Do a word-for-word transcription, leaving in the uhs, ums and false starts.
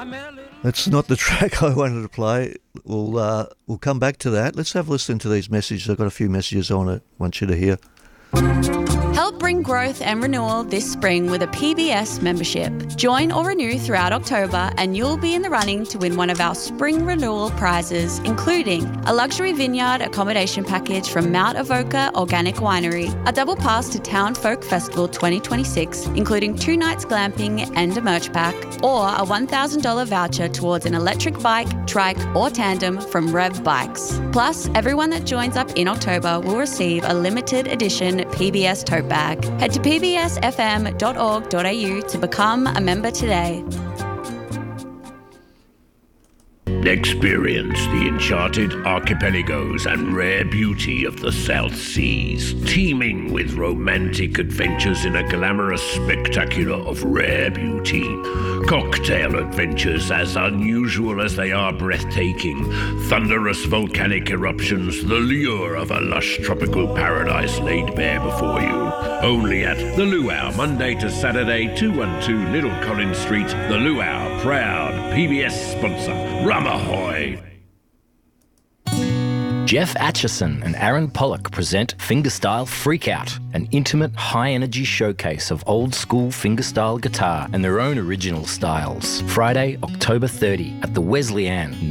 That's not the track I wanted to play. We'll uh, we'll come back to that. Let's have a listen to these messages. I've got a few messages I want to want you to hear. Help bring growth and renewal this spring with a P B S membership. Join or renew throughout October and you'll be in the running to win one of our spring renewal prizes, including a luxury vineyard accommodation package from Mount Avoca Organic Winery, a double pass to Town Folk Festival twenty twenty-six, including two nights glamping and a merch pack, or a one thousand dollars voucher towards an electric bike, trike or tandem from Rev Bikes. Plus, everyone that joins up in October will receive a limited edition P B S tote bag. Head to p b s f m dot org dot a u to become a member today. Experience the enchanted archipelagos and rare beauty of the South Seas, teeming with romantic adventures in a glamorous spectacular of rare beauty. Cocktail adventures as unusual as they are breathtaking. Thunderous volcanic eruptions, the lure of a lush tropical paradise laid bare before you. Only at The Luau, Monday to Saturday, two twelve Little Collins Street. The Luau, proud P B S sponsor. Rum ahoy! Jeff Atchison and Aaron Pollock present Fingerstyle Freakout, an intimate, high-energy showcase of old-school fingerstyle guitar and their own original styles. Friday, October thirtieth at the Wesleyan,